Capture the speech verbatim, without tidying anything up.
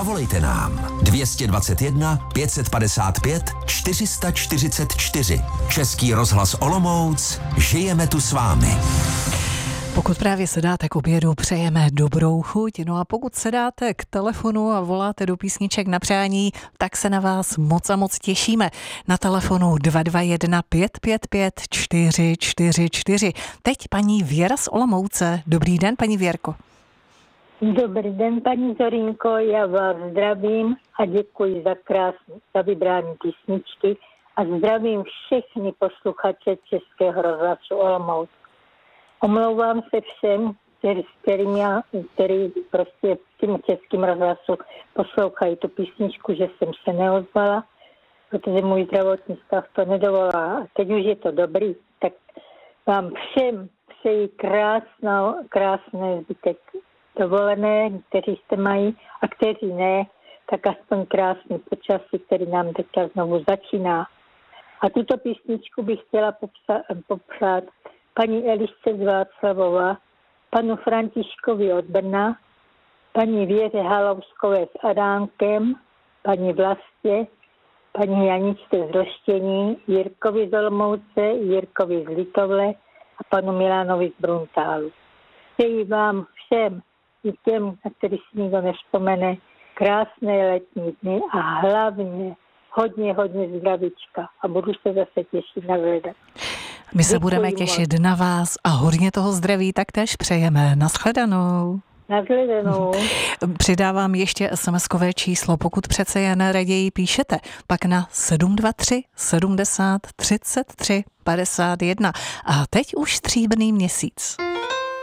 Zavolejte nám dvě dvacet jedna pět set padesát pět čtyři sta čtyřicet čtyři. Český rozhlas Olomouc, žijeme tu s vámi. Pokud právě sedáte k obědu, přejeme dobrou chuť. No a pokud sedáte k telefonu a voláte do písniček na přání, tak se na vás moc a moc těšíme. Na telefonu dva dva jedna pět pět pět čtyři čtyři čtyři. Teď paní Věra z Olomouce. Dobrý den, paní Věrko. Dobrý den, paní Zorinko, já vás zdravím a děkuji za krásné, za vybrání písničky a zdravím všechny posluchače Českého rozhlasu Olomouc. Omlouvám se všem, který, kterým já, který prostě v tím Českým rozhlasu poslouchají tu písničku, že jsem se neozvala, protože můj zdravotní stav to nedovolá. A teď už je to dobrý, tak vám všem přeji krásnou, krásné zbytek dovolené, kteří jste mají a kteří ne, tak aspoň krásný počasí, který nám teďka znovu začíná. A tuto písničku bych chtěla popsa- popřát paní Elišce z Václavova, panu Františkovi od Brna, paní Věře Halouskové s Adánkem, paní Vlastě, paní Janičce z Roštění, Jirkovi z Olomouce, Jirkovi z Litovle a panu Milánovi z Bruntálu. Přeji vám všem i těm, na který si nikdo nevzpomene, krásné letní dny a hlavně hodně, hodně zdravíčka a budu se zase těšit na hledat. My se Děkuji budeme těšit moc na vás a hodně toho zdraví taktéž přejeme. Nashledanou. Nashledanou. Přidávám ještě es em eskové číslo, pokud přece jen raději píšete, pak na sedm dva tři sedmdesát třicet tři padesát jedna. A teď už stříbrný měsíc.